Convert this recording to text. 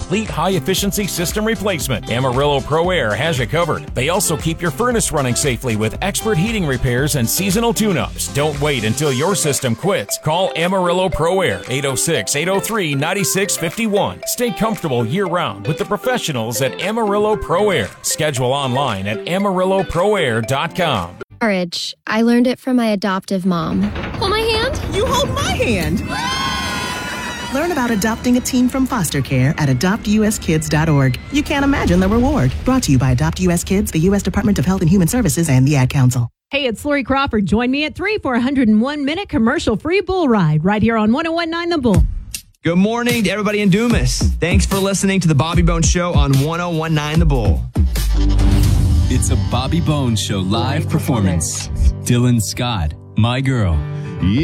complete high-efficiency system replacement. Amarillo Pro Air has you covered. They also keep your furnace running safely with expert heating repairs and seasonal tune-ups. Don't wait until your system quits. Call Amarillo Pro Air, 806-803-9651. Stay comfortable year-round with the professionals at Amarillo Pro Air. Schedule online at AmarilloProAir.com. Courage. I learned it from my adoptive mom. Hold my hand. You hold my hand. Learn about adopting a teen from foster care at adoptuskids.org. You can't imagine the reward. Brought to you by Adopt US Kids, the U.S. Department of Health and Human Services, and the Ad Council. Hey, it's Lori Crawford. Join me at 3 for a 101-minute commercial-free bull ride right here on 101.9 The Bull. Good morning to everybody in Dumas. Thanks for listening to the Bobby Bones Show on 101.9 The Bull. It's a Bobby Bones Show live performance. Dylan Scott, My Girl.